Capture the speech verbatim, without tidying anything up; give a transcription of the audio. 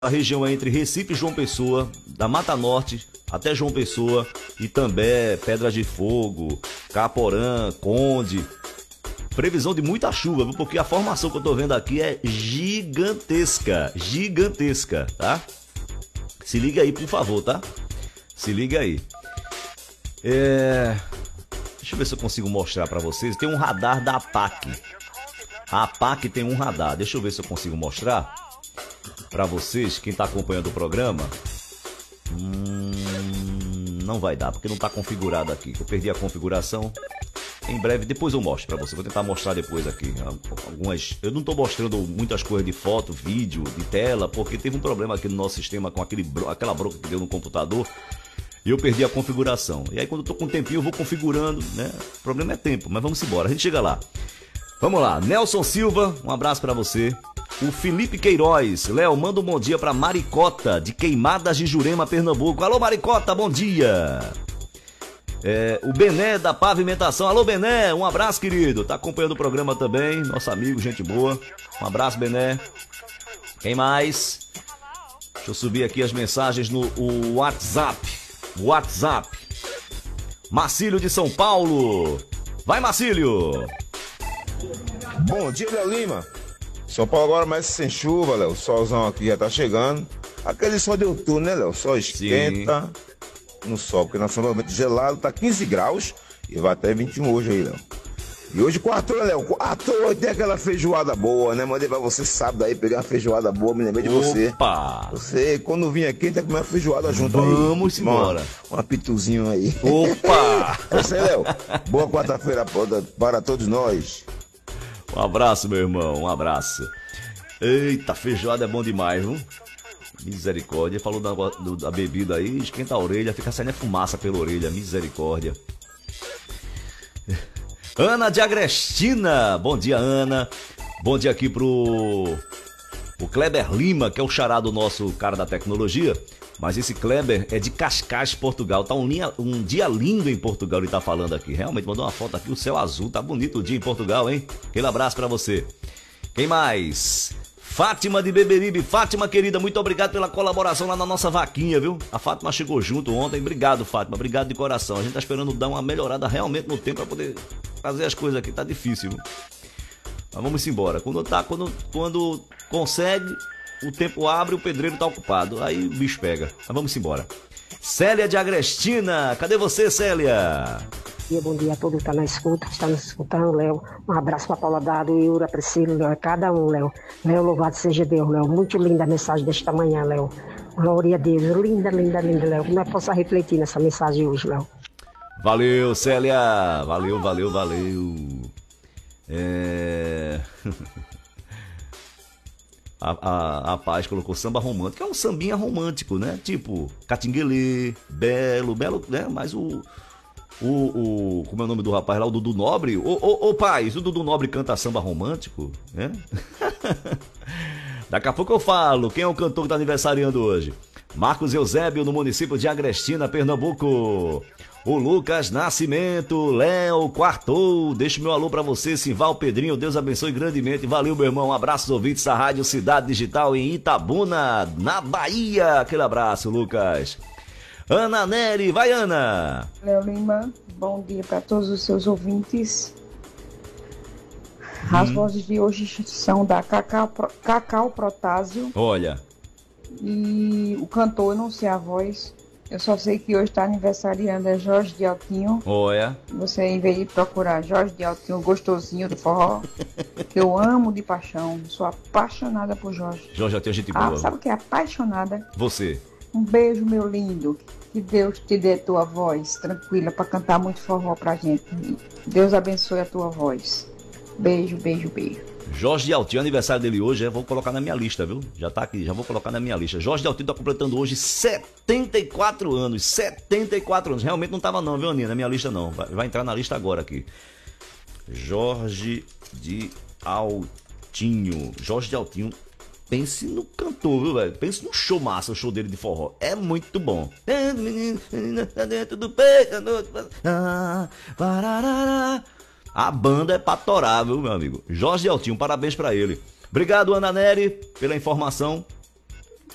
a região entre Recife e João Pessoa, da Mata Norte até João Pessoa, Itambé, Pedras de Fogo, Caporã, Conde. Previsão de muita chuva, viu? Porque a formação que eu tô vendo aqui é gigantesca, gigantesca, tá? Se liga aí, por favor, tá? Se liga aí. É... Deixa eu ver se eu consigo mostrar pra vocês. Tem um radar da APAC. A APAC tem um radar. Deixa eu ver se eu consigo mostrar pra vocês, quem tá acompanhando o programa. Hum... Não vai dar, porque não tá configurado aqui. Eu perdi a configuração. Em breve, depois eu mostro pra você. Vou tentar mostrar depois aqui. Algumas... Eu não tô mostrando muitas coisas de foto, vídeo, de tela, porque teve um problema aqui no nosso sistema com aquele bro... aquela bronca que deu no computador. E eu perdi a configuração. E aí quando eu tô com um tempinho eu vou configurando, né? O problema é tempo, mas vamos embora. A gente chega lá. Vamos lá. Nelson Silva, um abraço pra você. O Felipe Queiroz. Léo, manda um bom dia pra Maricota, de Queimadas de Jurema, Pernambuco. Alô, Maricota, bom dia. É, o Bené da Pavimentação. Alô, Bené, um abraço, querido. Tá acompanhando o programa também, nosso amigo, gente boa. Um abraço, Bené. Quem mais? Deixa eu subir aqui as mensagens no o WhatsApp. WhatsApp. Marcílio de São Paulo. Vai, Marcílio. Bom dia, Léo Lima. São Paulo agora mais sem chuva, Léo. O solzão aqui já tá chegando. Aquele sol de outono, né, Léo? O sol esquenta. Sim. No sol, porque nós somos gelado, tá quinze graus e vai até vinte e um hoje aí, Léo. E hoje quartou, né, Léo? Quartou, tem aquela feijoada boa, né? Mandei pra você sábado aí, pegar uma feijoada boa, me lembrei de você. Opa! Você, quando vir aqui, tem que comer uma feijoada junto Vamos aí. Vamos embora. Um apitozinho aí. Opa! Você, Léo, boa quarta-feira para todos nós. Um abraço, meu irmão, um abraço. Eita, feijoada é bom demais, viu? Misericórdia. Falou da, do, da bebida aí, esquenta a orelha, fica saindo fumaça pela orelha, misericórdia. Ana de Agrestina, bom dia, Ana. Bom dia aqui pro o Kleber Lima, que é o xará do nosso cara da tecnologia. Mas esse Kleber é de Cascais, Portugal. Tá um, linha, um dia lindo em Portugal, ele tá falando aqui. Realmente, mandou uma foto aqui, o céu azul, tá bonito o dia em Portugal, hein? Aquele abraço pra você. Quem mais? Fátima de Beberibe. Fátima, querida, muito obrigado pela colaboração lá na nossa vaquinha, viu? A Fátima chegou junto ontem. Obrigado, Fátima. Obrigado de coração. A gente tá esperando dar uma melhorada realmente no tempo pra poder fazer as coisas aqui. Tá difícil, viu? Mas vamos embora. Quando, tá, quando, quando consegue, o tempo abre, o pedreiro tá ocupado. Aí o bicho pega. Mas vamos embora. Célia de Agrestina. Cadê você, Célia? Bom dia a todos que estão na escuta, que estão nos escutando, Léo. Um abraço para Paula Dado, Yura, Priscila, Léo, cada um, Léo. Léo, louvado seja Deus, Léo. Muito linda a mensagem desta manhã, Léo. Glória a Deus. Linda, linda, linda, Léo. Como é que posso refletir nessa mensagem hoje, Léo? Valeu, Célia. Valeu, valeu, valeu. É... A, a, a Paz colocou samba romântico. É um sambinha romântico, né? Tipo, Catinguelê, Belo, Belo, né? Mas o... O, o, como é o nome do rapaz lá? O Dudu Nobre. Ô, ô, ô, Paz, o Dudu Nobre canta samba romântico, né? Daqui a pouco eu falo. Quem é o cantor que tá aniversariando hoje? Marcos Eusébio, no município de Agrestina, Pernambuco. O Lucas Nascimento, Léo, quartou. Deixa meu alô pra você, Simval Pedrinho. Deus abençoe grandemente. Valeu, meu irmão. Um abraço aos ouvintes da Rádio Cidade Digital em Itabuna, na Bahia. Aquele abraço, Lucas. Ana Nery, vai, Ana. Léo Lima, bom dia para todos os seus ouvintes. As hum. vozes de hoje são da Cacau, Cacau Protásio. Olha. E o cantor, eu não sei a voz. Eu só sei que hoje está aniversariando, é Jorge de Altinho. Olha. Você, em vez de procurar Jorge de Altinho, gostosinho do forró, que eu amo de paixão. Sou apaixonada por Jorge. Jorge de Altinho é gente boa. Ah, sabe o que é apaixonada? Você. Um beijo, meu lindo. Que Deus te dê tua voz tranquila para cantar muito forró pra gente. Deus abençoe a tua voz. Beijo, beijo, beijo. Jorge de Altinho, aniversário dele hoje, eu vou colocar na minha lista, viu? Já tá aqui, já vou colocar na minha lista. Jorge de Altinho tá completando hoje setenta e quatro anos. setenta e quatro anos. Realmente não tava não, viu, Aninha? Na minha lista não. Vai, vai entrar na lista agora aqui. Jorge de Altinho. Jorge de Altinho. Pense no cantor, viu, velho? Pense no show massa, o show dele de forró. É muito bom. A banda é pra torar, viu, meu amigo? Jorge de Altinho, parabéns pra ele. Obrigado, Ana Nery, pela informação.